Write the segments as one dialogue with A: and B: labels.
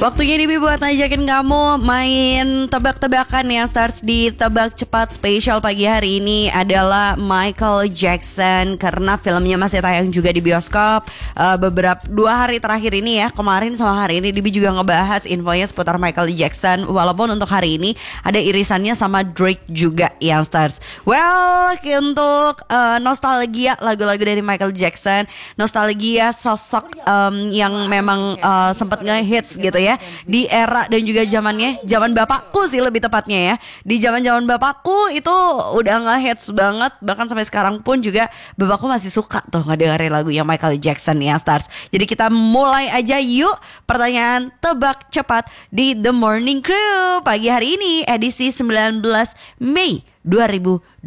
A: Waktunya Dibi buat ngajakin kamu main tebak-tebakan yang starts di Tebak Cepat spesial pagi hari ini adalah Michael Jackson. Karena filmnya masih tayang juga di bioskop beberapa 2 hari terakhir ini ya. Kemarin sama hari ini Dibi juga ngebahas infonya seputar Michael Jackson. Walaupun untuk hari ini ada irisannya sama Drake juga yang starts. Well, untuk nostalgia lagu-lagu dari Michael Jackson, nostalgia sosok yang memang sempat nge-hits gitu ya di era dan juga zaman bapakku sih lebih tepatnya ya. Di zaman bapakku itu udah nge-hits banget, bahkan sampai sekarang pun juga bapakku masih suka tuh ngedengerin lagu yang Michael Jackson yang starts. Jadi kita mulai aja yuk pertanyaan tebak cepat di The Morning Crew pagi hari ini edisi 19 Mei 2026.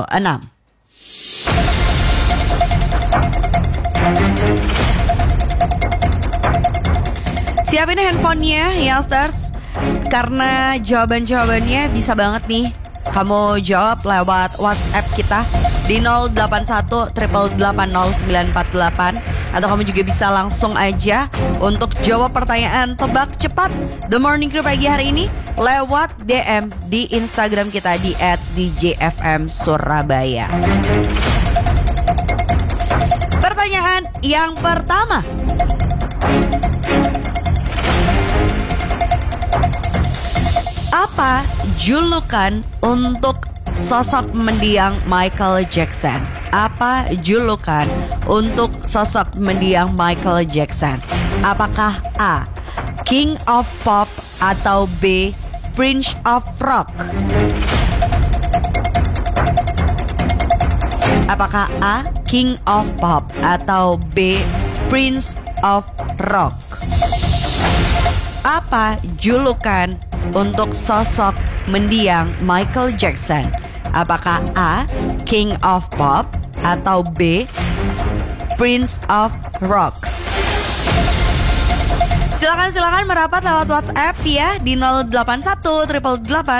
A: Siapin handphonenya Youngsters, karena jawaban-jawabannya bisa banget nih kamu jawab lewat WhatsApp kita di 081 888 0948. Atau kamu juga bisa langsung aja untuk jawab pertanyaan tebak cepat The Morning Crew pagi hari ini lewat DM di Instagram kita di @djfmsurabaya. Pertanyaan yang pertama, apa julukan untuk sosok mendiang Michael Jackson? Apa julukan untuk sosok mendiang Michael Jackson? Apakah A, King of Pop, atau B, Prince of Rock? Apakah A, King of Pop, atau B, Prince of Rock? Apa julukan untuk sosok mendiang Michael Jackson? Apakah A, King of Pop, atau B, Prince of Rock? Silakan merapat lewat WhatsApp ya di 081 888